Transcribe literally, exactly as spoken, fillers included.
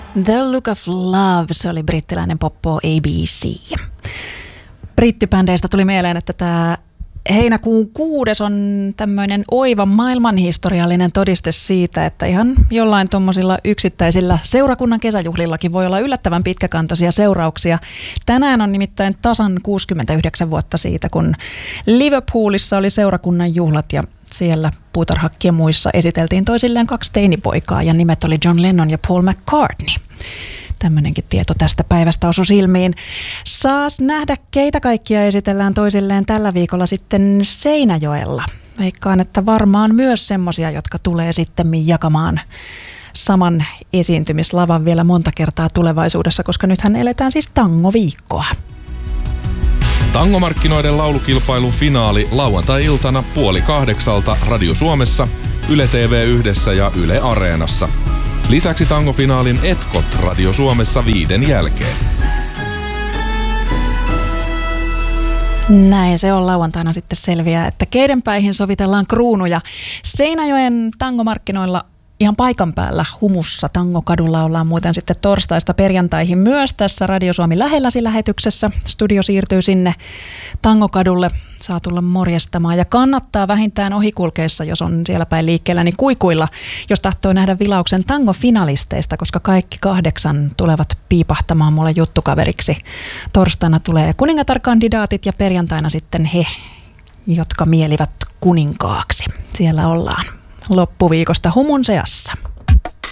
The Look of Love, se oli brittiläinen poppo A B C. Brittibändeistä tuli mieleen, että tämä heinäkuun kuudes on tämmöinen oiva maailmanhistoriallinen todiste siitä, että ihan jollain tuommoisilla yksittäisillä seurakunnan kesäjuhlillakin voi olla yllättävän pitkäkantoisia seurauksia. Tänään on nimittäin tasan kuusikymmentäyhdeksän vuotta siitä, kun Liverpoolissa oli seurakunnan juhlat ja siellä puutarhakkien muissa esiteltiin toisilleen kaksi teinipoikaa ja nimet oli John Lennon ja Paul McCartney. Tämmöinenkin tieto tästä päivästä osui silmiin. Saas nähdä, keitä kaikkia esitellään toisilleen tällä viikolla sitten Seinäjoella. Veikkaan, että varmaan myös semmosia, jotka tulee sitten jakamaan saman esiintymislavan vielä monta kertaa tulevaisuudessa, koska nythän eletään siis tangoviikkoa. Tangomarkkinoiden laulukilpailun finaali lauantai-iltana puoli kahdeksalta Radio Suomessa, Yle T V yhdessä ja Yle Areenassa. Lisäksi tangofinaalin etkot Radio Suomessa viiden jälkeen. Näin se on, lauantaina sitten selviää, että keiden päihin sovitellaan kruunuja. Seinäjoen tangomarkkinoilla ihan paikan päällä Humussa Tangokadulla ollaan muuten sitten torstaista perjantaihin myös tässä Radio Suomi lähelläsi lähetyksessä. Studio siirtyy sinne Tangokadulle, saa tulla morjestamaan ja kannattaa vähintään ohikulkeessa, jos on siellä päin liikkeellä, niin kuikuilla, jos tahtoo nähdä vilauksen tangofinalisteista, koska kaikki kahdeksan tulevat piipahtamaan mulle juttukaveriksi. Torstaina tulee kuningatarkandidaatit ja perjantaina sitten he, jotka mielivät kuninkaaksi. Siellä ollaan loppuviikosta Humun seassa.